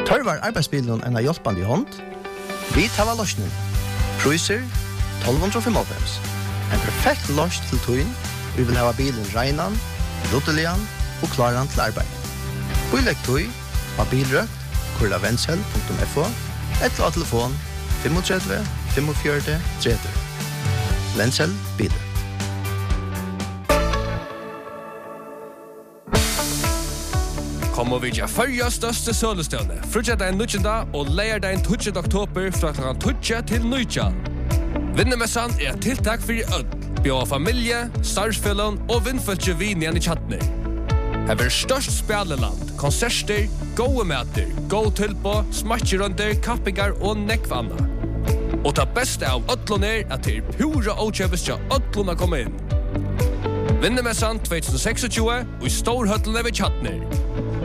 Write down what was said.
Tørvar arbeidsbilen en av hjelpende i hånd? Vi tar løsningen. Priser 1295. En perfekt løs til tøyen. Vi vil ha bilen regnan, ruttelian og klaran til arbeid. Bilegg tøy av bilrøkt, kurlavensel.fo, eller av telefon 35 45 30. Vensel bilrøkt. Kom og vidja fyrja største sølestøvne. Frutja den 9. og leier den 20. oktober fra kl. 20 til 9. Vinnemessan er tiltak for ødel. Bjør familie, starfellon og vindfølge vin igjen i Kjatner. Her er størst spjalleland, konserter, gode mæter, god tilbå, smatjerunder, kappingar og nekvanna. Og ta beste av ødlån at det pura åkjøpes til ødlån å komme inn. Vinnemessan 2026 og i Storhøtlen ved Kjatner.